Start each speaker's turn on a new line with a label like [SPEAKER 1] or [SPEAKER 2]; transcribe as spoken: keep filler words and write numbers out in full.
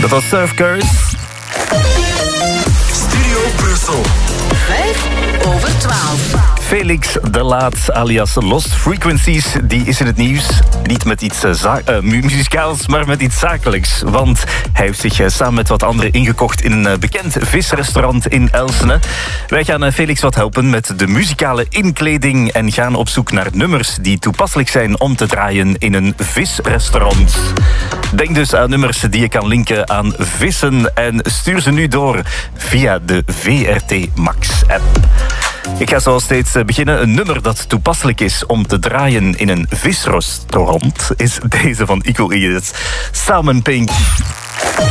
[SPEAKER 1] Dat was Surf Curse.
[SPEAKER 2] Studio Brussel.
[SPEAKER 3] Vijf over twaalf.
[SPEAKER 1] Felix de Laat, alias Lost Frequencies, die is in het nieuws. Niet met iets uh, za- uh, muzikaals, maar met iets zakelijks. Want hij heeft zich uh, samen met wat anderen ingekocht in een uh, bekend visrestaurant in Elsene. Wij gaan uh, Felix wat helpen met de muzikale inkleding en gaan op zoek naar nummers die toepasselijk zijn om te draaien in een visrestaurant. Denk dus aan nummers die je kan linken aan vissen en stuur ze nu door via de V R T Max-app. Ik ga zoals steeds beginnen. Een nummer dat toepasselijk is om te draaien in een visrestaurant is deze van Equal Idiots. Salmon Pink.